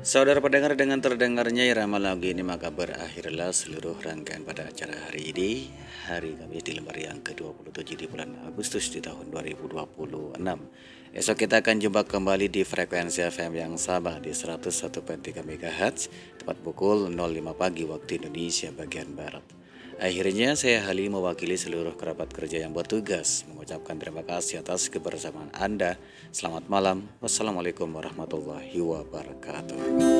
Saudara pendengar, dengan terdengarnya irama lagu ini maka berakhirlah seluruh rangkaian pada acara hari ini. Hari Kamis di lembar yang ke-27 di bulan Agustus di tahun 2026. Esok kita akan jumpa kembali di frekuensi FM yang sama di 101.3 MHz tepat pukul 05 pagi waktu Indonesia bagian Barat. Akhirnya saya Hali mewakili seluruh kerabat kerja yang bertugas mengucapkan terima kasih atas kebersamaan Anda. Selamat malam. Wassalamualaikum warahmatullahi wabarakatuh.